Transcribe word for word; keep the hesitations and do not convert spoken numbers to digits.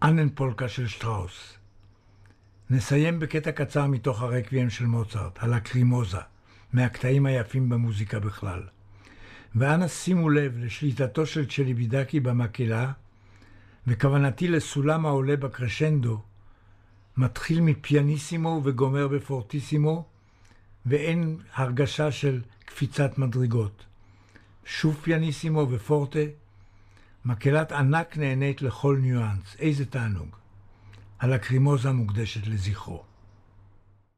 אנן פולקה של שטראוס. נסיים בקטע קצר מתוך הרקוויאם של מוצרט, הלקרימוזה, מהקטעים היפים במוזיקה בכלל. ואנא שימו לב לשליטתו של צ'ליבידקי במקהלה, וכוונתי לסולם העולה בקרשנדו, מתחיל מפיאניסימו וגומר בפורטיסימו, ואין הרגשה של קפיצת מדרגות. שוב פיאניסימו ופורטה, מקהלת ענק נהנית לכל ניואנס, איזה תענוג. הלקרימוזה מוקדשת לזכרו.